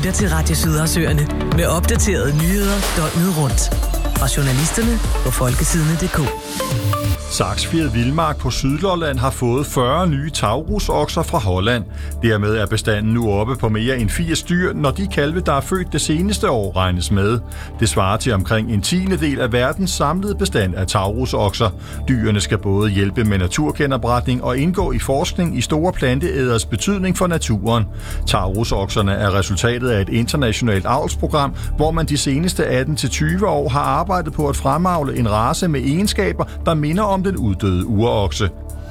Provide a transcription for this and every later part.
lytter til Radio Sydersøerne med opdaterede nyheder døgnet rundt. Fra journalisterne på folketidene.dk. Saksfjed Vildmark på Sydlolland har fået 40 nye taurusokser fra Holland. Dermed er bestanden nu oppe på mere end 80 dyr, når de kalve, der er født det seneste år, regnes med. Det svarer til omkring en 10. af verdens samlede bestand af taurusokser. Dyrene skal både hjælpe med naturgenopretning og indgå i forskning i store planteæders betydning for naturen. Taurusokserne er resultatet af et internationalt avlsprogram, hvor man de seneste 18-20 år har arbejdet på at fremavle en race med egenskaber, der minder om den uddøde urokse.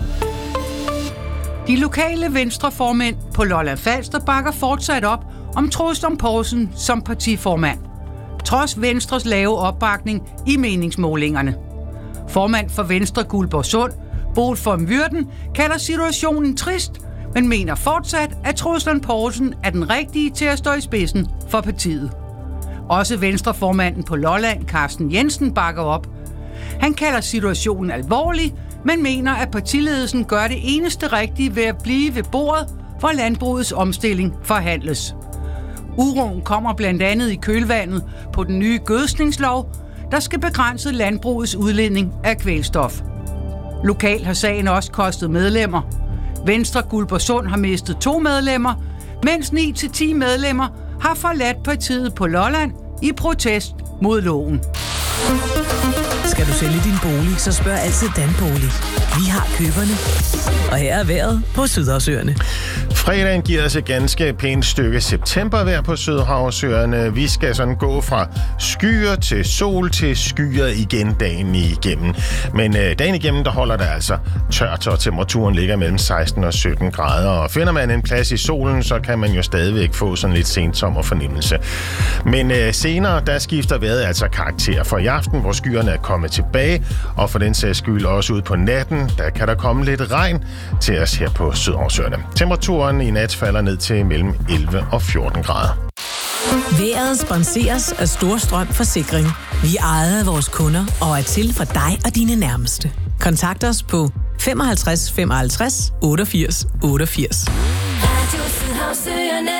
De lokale venstreformænd på Lolland Falster bakker fortsat op om Troels Lund Poulsen som partiformand, trods Venstres lave opbakning i meningsmålingerne. Formand for Venstre Guldborgsund, Boel von Würden, kalder situationen trist, men mener fortsat, at Troels Lund Poulsen er den rigtige til at stå i spidsen for partiet. Også Venstreformanden på Lolland, Carsten Jensen, bakker op. Han kalder situationen alvorlig, men mener, at partiledelsen gør det eneste rigtige ved at blive ved bordet, hvor landbrugets omstilling forhandles. Uroen kommer blandt andet i kølvandet på den nye gødskningslov, der skal begrænse landbrugets udledning af kvælstof. Lokalt har sagen også kostet medlemmer. Venstre Guldborgsund har mistet 2 medlemmer, mens 9-10 medlemmer har forladt partiet på Lolland i protest mod loven. Skal du sælge din bolig, så spørg altid Danbolig. Vi har køberne. Og her er vejret på Sydersøerne. Fredagen giver os et ganske pænt stykke septembervejr på Sydhavsøerne. Vi skal sådan gå fra skyer til sol til skyer igen dagen igennem. Men dagen igennem, der holder det altså tørt, og temperaturen ligger mellem 16 og 17 grader. Og finder man en plads i solen, så kan man jo stadigvæk få sådan lidt sensommer fornemmelse. Men senere, der skifter vejret altså karakter. For i aften, hvor skyerne er kommet tilbage, og for den sags skyld også ud på natten, der kan der komme lidt regn til os her på Sydhavsøerne. Temperaturen i nat falder ned til mellem 11 og 14 grader. Vejret sponseres af Storstrøm Forsikring. Vi er ejet af vores kunder og er til for dig og dine nærmeste. Kontakt os på 55 55 88 88. Radio Sydhavsøerne.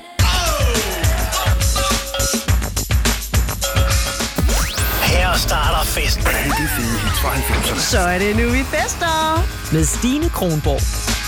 Her starter festen. De fede hits fra 90'erne. Så er det nu, vi fester med Stine Kronborg.